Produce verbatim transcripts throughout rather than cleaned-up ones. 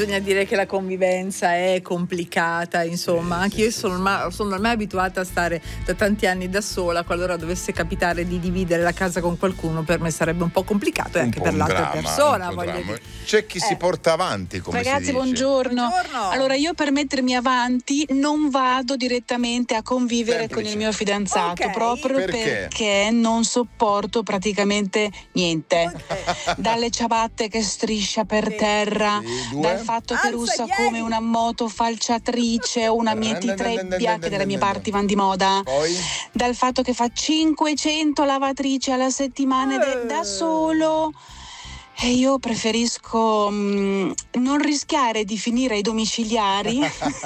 bisogna dire che la convivenza è complicata, insomma, anche io sono ormai, sono ormai abituata a stare da tanti anni da sola. Qualora dovesse capitare di dividere la casa con qualcuno, per me sarebbe un po' complicato, e Un anche po' per un l'altra dramma, persona, un po' voglio dramma. dire. C'è chi Eh. si porta avanti, come si Ragazzi, dice. buongiorno. Buongiorno. Allora, io per mettermi avanti non vado direttamente a convivere Semplice. con il mio fidanzato, Ok. proprio Perché? perché non sopporto praticamente niente. Ok. Dalle ciabatte che striscia per Sì. terra, Sì, due. dal fatto che Alza, russa ieri. come una motofalciatrice o una mietitrebbia, che dalle mie parti van di moda, Poi? dal fatto che fa cinquecento lavatrici alla settimana ed è da solo. E io preferisco mh, non rischiare di finire ai domiciliari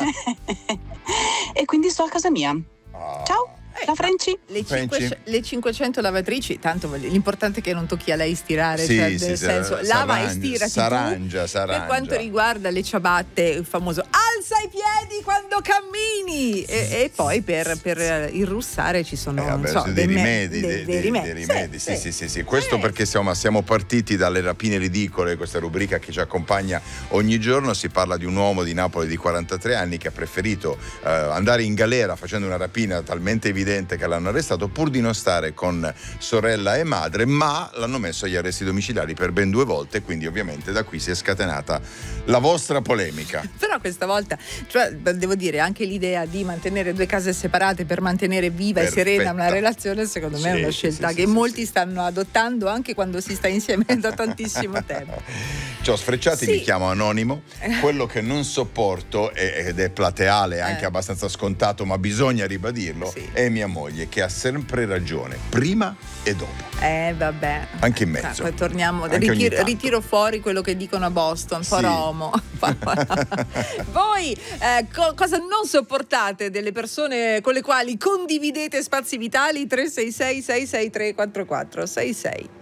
e quindi sto a casa mia. Ah. Ciao, la Franci. Le, Pensi? cinque- le cinquecento lavatrici, tanto voglio- l'importante è che non tocchi a lei stirare, Sì, cioè, sì, nel sì, senso, s'arrangia, lava e stirati s'arrangia, tu. s'arrangia. Per quanto riguarda le ciabatte, il famoso alza i piedi quando cammini, e, e poi per, per il russare ci sono Eh, vabbè, non so, sono dei, me- rimedi, dei- dei, dei dei- rimedi. dei rimedi. Sì, sì, sì, sì. Questo Sì. perché siamo, siamo partiti dalle rapine ridicole, questa rubrica che ci accompagna ogni giorno. Si parla di un uomo di Napoli di quarantatré anni che ha preferito eh, andare in galera facendo una rapina talmente evidente che l'hanno arrestato, pur di non stare con sorella e madre, ma l'hanno messo agli arresti domiciliari per ben due volte, quindi ovviamente da qui si è scatenata la vostra polemica. Però questa volta, cioè, devo dire, anche l'idea di mantenere due case separate per mantenere viva Perfetta. e serena una relazione, secondo me è Sì, una sì, scelta sì, che sì, molti sì. stanno adottando anche quando si sta insieme da tantissimo tempo. Ciao Sfrecciati, Sì. mi chiamo Anonimo. Quello che non sopporto, e- ed è plateale, anche Eh. abbastanza scontato, ma bisogna ribadirlo, Sì. è mia moglie, che ha sempre ragione, prima e dopo. Eh vabbè. Anche in mezzo. Poi torniamo, Anche ogni ritiro, tanto. ritiro fuori quello che dicono a Boston, Sì. Poromo. Voi eh, co- cosa non sopportate delle persone con le quali condividete spazi vitali? Tre sei sei sei sei tre quattro quattro sei sei.